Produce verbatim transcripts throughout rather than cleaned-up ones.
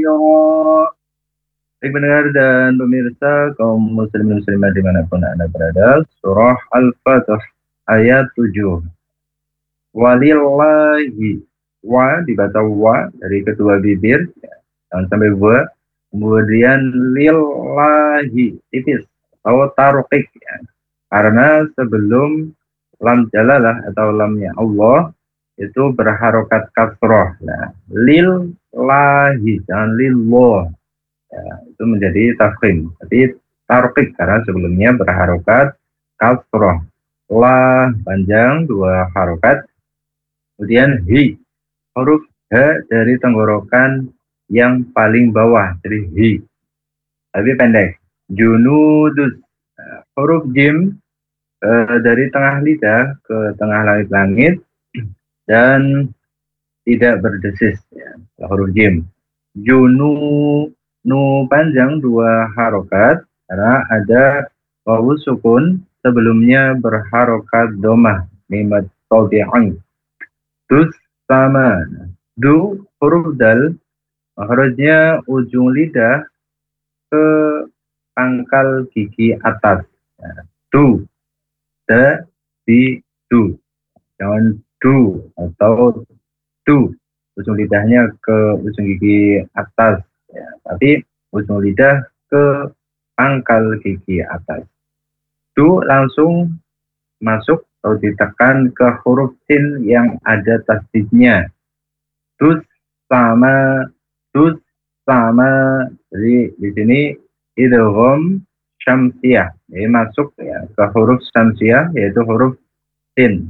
كثيرا. Baik pendengar dan pemirsa kaum muslimin muslimat dimanapun Anda berada, surah Al-Fatih ayat tujuh. Walillahi, wa dibaca wa dari kedua bibir, jangan sampai wa. Kemudian lillahi tipis atau tarqiq ya. Karena sebelum lam jalalah atau lamnya Allah itu berharokat kasroh. Nah, lillahi jangan lillah. Ya, itu menjadi tafkhim. Tapi tarqiq karena sebelumnya berharokat kasroh. La panjang dua harokat. Kemudian hi huruf h dari tenggorokan yang paling bawah, jadi hi. Tapi pendek. Junudus. Nah, huruf jim eh, dari tengah lidah ke tengah langit-langit dan tidak berdesis. Ya. Huruf jim. Junu nu panjang dua harokat karena ada wawu sukun sebelumnya berharokat domah nimat taudi'an. Dus sama du huruf dal makhrajnya ujung lidah ke pangkal gigi atas. Nah, du da di du jangan du atau du ujung lidahnya ke ujung gigi atas ya, tapi ujung lidah ke pangkal gigi atas. Du langsung masuk atau ditekan ke huruf sin yang ada tasdidnya. Dus sama dus sama. Jadi di sini idgham syamsiyah. Jadi masuk ya ke huruf syamsiyah yaitu huruf sin.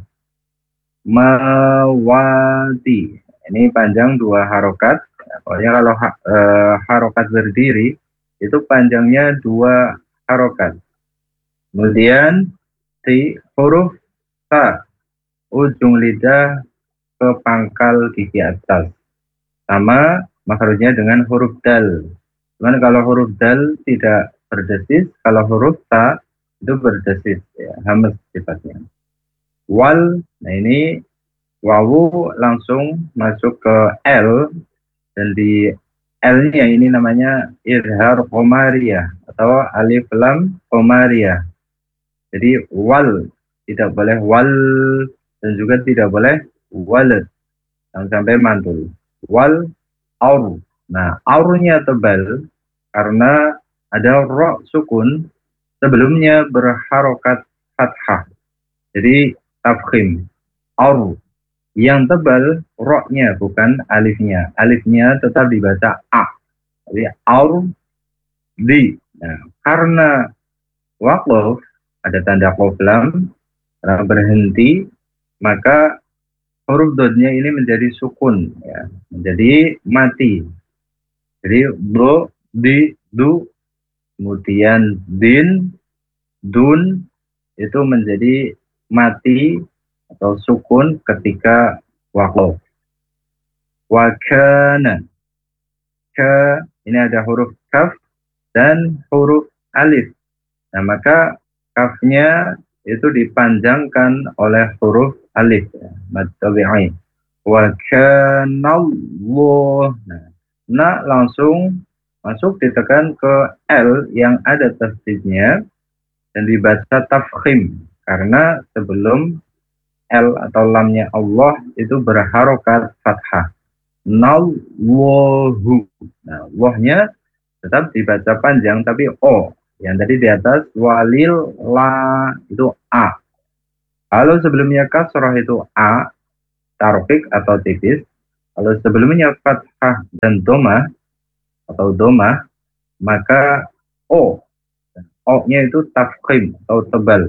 Mawati. Ini panjang dua harokat. Pokoknya kalau ha, e, harokat berdiri itu panjangnya dua harokat. Kemudian di huruf ta ujung lidah ke pangkal gigi atas. Sama makhrajnya dengan huruf dal. Cuman kalau huruf dal tidak berdesis, kalau huruf ta itu berdesis ya, hamas sifatnya. Wal, nah ini wawu langsung masuk ke L dan di L-nya ini namanya idhar qomariyah atau alif lam qomariyah. Jadi wal tidak boleh wal dan juga tidak boleh walad. Jangan sampai mantul. Wal aur. Nah, aurnya tebal karena ada ro sukun sebelumnya berharokat fathah. Jadi tafkhim. Aur. Yang tebal ro-nya bukan alifnya. Alifnya tetap dibaca a. Jadi aur di. Nah, karena waqaf ada tanda qaf lam berhenti, maka huruf dodnya ini menjadi sukun ya, menjadi mati. Jadi do, di, du, kemudian din, dun itu menjadi mati atau sukun ketika waqaf. Wa kana. Ka ini ada huruf kaf dan huruf alif. Nah, maka kafnya itu dipanjangkan oleh huruf alif ya, mad tabi'i. Wa kana Allah. Nah, na langsung masuk ditekan ke L yang ada tasdidnya dan dibaca tafkhim karena sebelum L atau lamnya Allah itu berharokat fathah. Nallahu. Nah, Allahnya tetap dibaca panjang tapi O. Yang tadi di atas walil la itu A. Kalau sebelumnya kasrah itu A, tarqiq atau tipis. Kalau sebelumnya fathah dan domah atau domah, maka O. O-nya itu tafkhim atau tebal.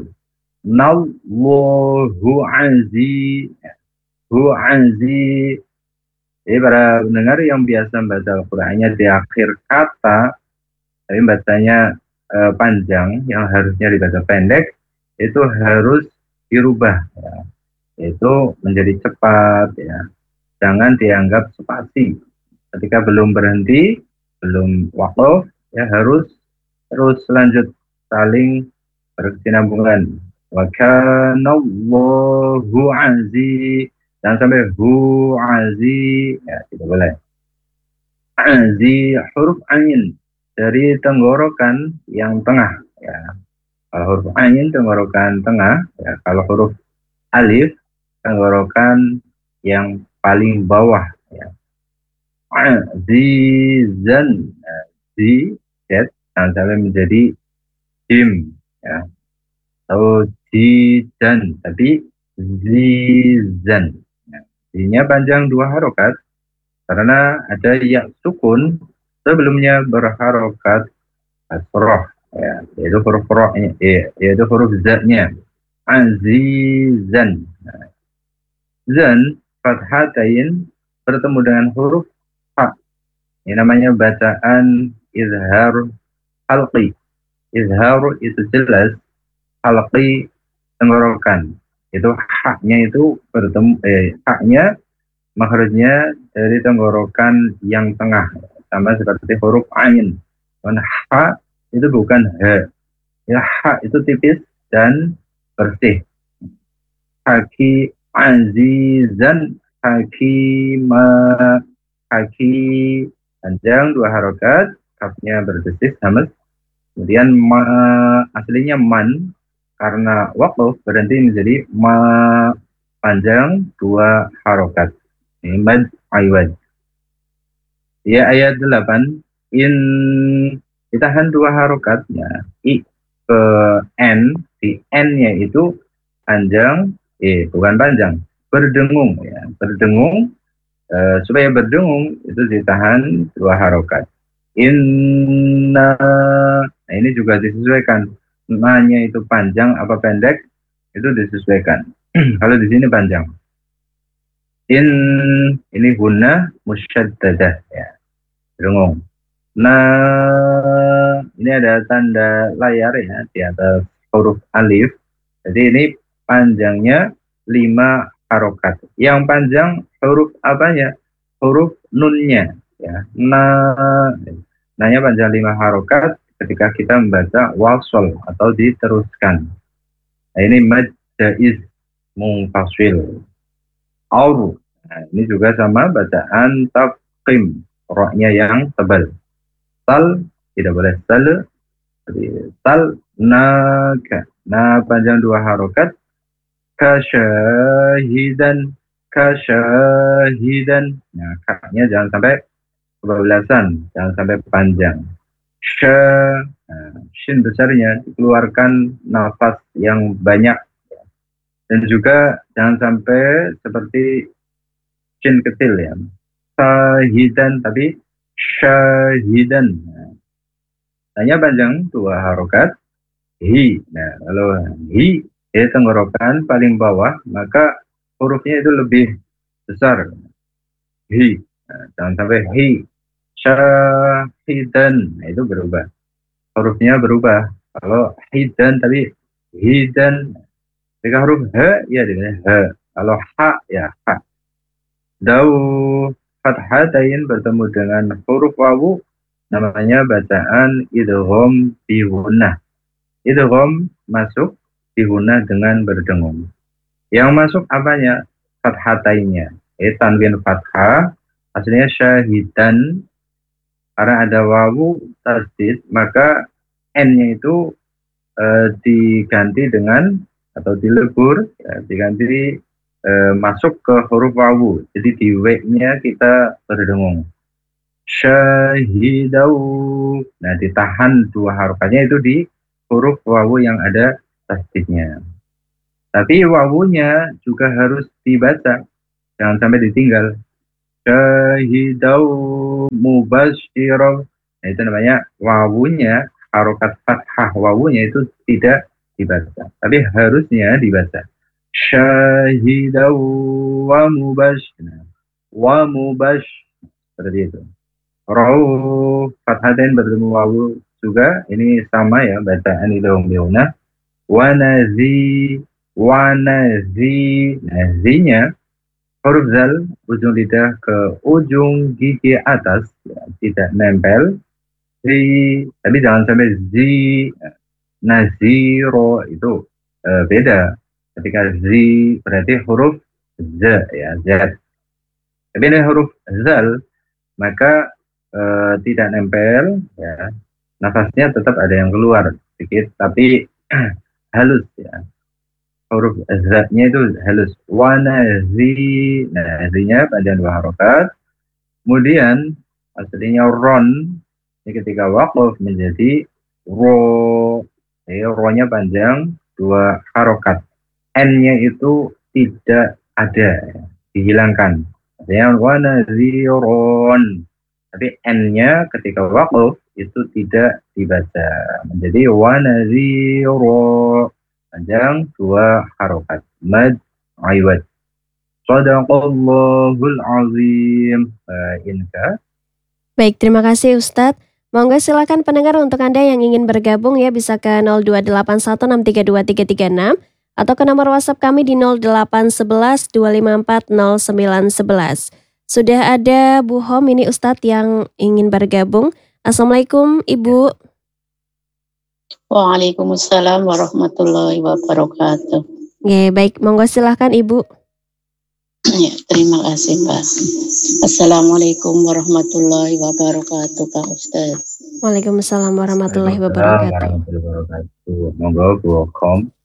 Nallahu anzi. Hu anzi. Jadi para pendengar yang biasa membaca Al-Qur'annya di akhir kata, tapi bacanya eh, panjang, yang harusnya dibaca pendek, itu harus dirubah, ya. Itu menjadi cepat, ya. Jangan dianggap spasi. Ketika belum berhenti, belum waqaf, ya harus terus lanjut saling berkesinambungan. Wa kana Allahu aziz. Jangan sampai hu aziz, ya tidak boleh. zi huruf ain dari tenggorokan yang tengah ya. Kalau huruf ain tenggorokan tengah ya. Kalau huruf alif tenggorokan yang paling bawah ya. Azizan nah, zi z sampai menjadi jim ya. Atau jidan tapi zizan. Nah, zi-nya panjang dua harokat karena ada ya sukun sebelumnya berharokat kasroh ya, yaitu huruf rohnya ya, yaitu huruf z-nya azizan. Nah, zan fathatain bertemu dengan huruf ha. Ini namanya bacaan izhar halqi. Izhar itu jelas, halqi tenggorokan. Itu haknya itu bertemu eh haknya makhrajnya dari tenggorokan yang tengah sama seperti huruf ain. Dan ha itu bukan h. Ya ha itu tipis dan bersih. Haki azizan hakima haki panjang dua harokat kafnya berdesis hamas kemudian ma aslinya man karena waktu berhenti menjadi ma panjang dua harokat ini mad aywad ya. Ayat delapan in ditahan dua harokat ya, i ke n di n nya itu panjang eh bukan panjang berdengung ya berdengung eh, supaya berdengung itu ditahan dua harokat inna. Nah ini juga disesuaikan nanya itu panjang apa pendek itu disesuaikan. Kalau di sini panjang in ini guna musyaddadah ya berdengung. Nah ini ada tanda layar ya di atas huruf alif jadi ini panjangnya lima harokat. Yang panjang huruf apanya? Huruf nunnya. Ya. Nah, nanya panjang lima harokat ketika kita membaca wasol atau diteruskan. Nah, ini mad jaiz mungfasil. Aur. Nah, ini juga sama bacaan tafqim. Roknya yang tebal. Tal tidak boleh sal. Tal naga. Nah panjang dua harokat. Kasyahidan kasyahidan. Nah kaknya jangan sampai kebablasan, jangan sampai panjang. Sya nah, shin besarnya dikeluarkan nafas yang banyak dan juga jangan sampai seperti shin kecil ya. Syahidan tapi syahidan. Nah, hanya panjang dua harokat hi. Nah kalau hi di tenggorokan paling bawah maka hurufnya itu lebih besar hi. Nah, jangan sampai hi syahidan. Nah, itu berubah hurufnya berubah kalau hidan tapi hidan. Jika huruf h ya dengan h kalau ha ya ha. Dau fathatain bertemu dengan huruf wawu namanya bacaan idgham bi gunnah. Idgham masuk dihuna dengan berdengung. Yang masuk apanya? Fathatainnya. Eh, tanwin fathah. Aslinya syahidan. Karena ada wawu tasdid, maka n-nya itu eh, diganti dengan atau dilebur, ya, diganti eh, masuk ke huruf wawu. Jadi di w-nya kita berdengung. Syahidau. Nah, ditahan dua harokatnya itu di huruf wawu yang ada tasdidnya. Tapi wawunya juga harus dibaca, jangan sampai ditinggal. Syahidau mubasyirah. Nah itu namanya wawunya harokat fathah wawunya itu tidak dibaca, tapi harusnya dibaca. Syahidau wa mubasyirah wa mubash seperti itu. Rau fathatain bertemu wawu juga ini sama ya bacaan idgham biuna. Wanazi wanazi nazinya huruf zal ujung lidah ke ujung gigi atas ya, tidak nempel zi tapi jangan sampai zi naziro itu eh, beda ketika zi berarti huruf z ya z tapi ini huruf zal maka uh, tidak nempel, ya, nafasnya tetap ada yang keluar sedikit, tapi halus ya. Huruf Z-nya itu halus. Wanazi, nah Z-nya panjang dua harokat. Kemudian aslinya ron, ini ketika waqaf menjadi ro, ya, ro-nya panjang dua harokat. N-nya itu tidak ada, dihilangkan. Artinya wanaziron. Tapi N-nya ketika waqaf itu tidak dibaca. Menjadi wanaziro. Panjang dua harokat. Mad aiwat. Sadaqallahul azim. Inka. Baik, terima kasih Ustadz. Monggo silakan pendengar untuk Anda yang ingin bergabung ya bisa ke nol dua delapan satu enam tiga dua tiga tiga enam atau ke nomor WhatsApp kami di nol delapan satu satu dua lima empat nol sembilan satu satu. Sudah ada Bu Hom ini Ustadz yang ingin bergabung. Assalamualaikum Ibu. Waalaikumsalam warahmatullahi wabarakatuh. Oke, baik, monggo silahkan Ibu. Ya, terima kasih Mbak. Assalamualaikum warahmatullahi wabarakatuh Pak Ustaz. Waalaikumsalam warahmatullahi wabarakatuh. Monggo Bu Hom.